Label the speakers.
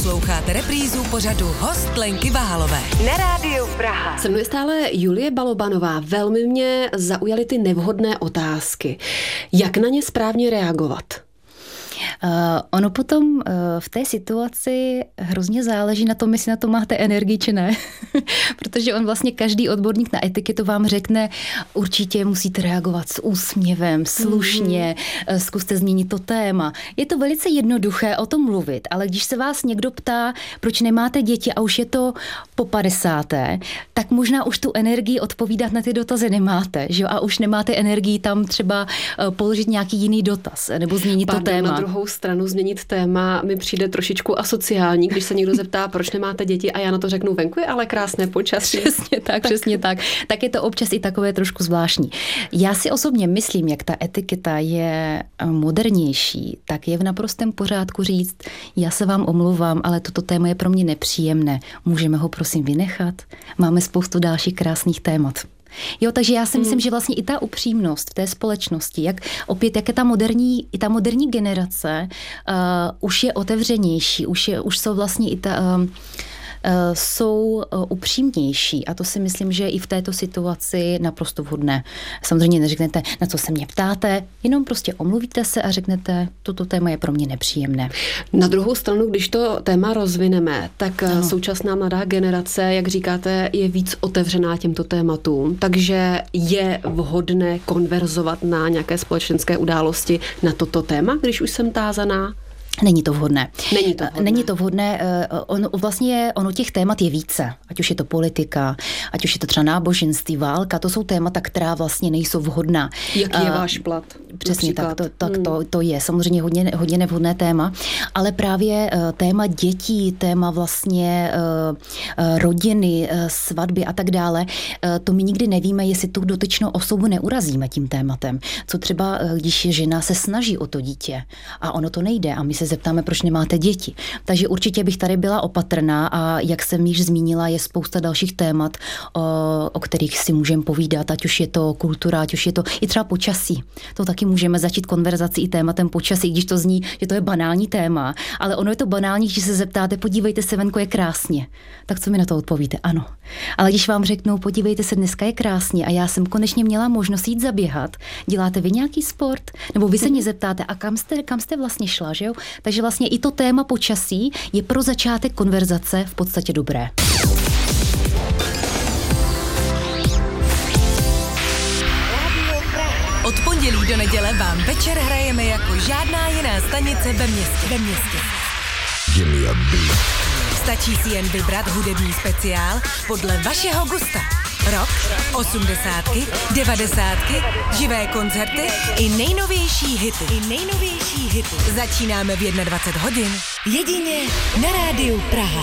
Speaker 1: Posloucháte reprízu pořadu Host Lenky Vahalové na Rádiu Praha.
Speaker 2: Se mnou je stále Julie Balobanová. Velmi mě zaujaly ty nevhodné otázky. Jak na ně správně reagovat?
Speaker 3: Ono potom v té situaci hrozně záleží na tom, jestli na to máte energii či ne. Protože on vlastně každý odborník na etiketu vám řekne, určitě musíte reagovat s úsměvem, slušně, zkuste změnit to téma. Je to velice jednoduché o tom mluvit, ale když se vás někdo ptá, proč nemáte děti a už je to po 50., tak možná už tu energii odpovídat na ty dotazy nemáte, že? A už nemáte energii tam třeba položit nějaký jiný dotaz nebo změnit to téma.
Speaker 2: Na druhou stranu změnit téma mi přijde trošičku asociální, když se někdo zeptá, proč nemáte děti a já na to řeknu, venku je ale krásné počasí.
Speaker 3: Přesně tak. Tak je to občas i takové trošku zvláštní. Já si osobně myslím, jak ta etiketa je modernější, tak je v naprostém pořádku říct, já se vám omlouvám, ale toto téma je pro mě nepříjemné. Můžeme ho prosím vynechat? Máme spoustu dalších krásných témat. Jo, takže já si myslím, že vlastně i ta upřímnost v té společnosti, jak je ta moderní generace už je otevřenější, už jsou vlastně i jsou upřímnější a to si myslím, že i v této situaci naprosto vhodné. Samozřejmě neřeknete, na co se mě ptáte, jenom prostě omluvíte se a řeknete, toto téma je pro mě nepříjemné.
Speaker 2: Na druhou stranu, když to téma rozvineme, tak současná mladá generace, jak říkáte, je víc otevřená těmto tématům, takže je vhodné konverzovat na nějaké společenské události na toto téma, když už jsem tázaná?
Speaker 3: Není to vhodné.
Speaker 2: Není to
Speaker 3: vhodné. Ono těch témat je více. Ať už je to politika, ať už je to třeba náboženství, válka, to jsou témata, která vlastně nejsou vhodná.
Speaker 2: Jaký je váš plat?
Speaker 3: Přesně to je samozřejmě hodně nevhodné téma, ale právě téma dětí, téma vlastně rodiny, svatby a tak dále, to my nikdy nevíme, jestli tu dotyčnou osobu neurazíme tím tématem. Co třeba, když žena se snaží o to dítě a ono to nejde a my se zeptáme, proč nemáte děti. Takže určitě bych tady byla opatrná a jak jsem již zmínila, je spousta dalších témat, o kterých si můžeme povídat, ať už je to kultura, ať už je to i třeba počasí. To taky můžeme začít konverzaci i tématem počasí, když to zní, že to je banální téma, ale ono je to banální, když se zeptáte, podívejte se, venku je krásně. Tak co mi na to odpovíte? Ano. Ale když vám řeknou, podívejte se, dneska je krásně a já jsem konečně měla možnost jít zaběhat, děláte vy nějaký sport? Nebo vy se mě zeptáte, a kam jste vlastně šla, že jo? Takže vlastně i to téma počasí je pro začátek konverzace v podstatě dobré.
Speaker 1: Od pondělí do neděle vám večer hrajeme jako žádná jiná stanice ve městě. Stačí si jen vybrat hudební speciál podle vašeho gusta. Rock, 80, 90, živé koncerty i nejnovější hity. Začínáme v 21 hodin. Jedině na Rádiu Praha.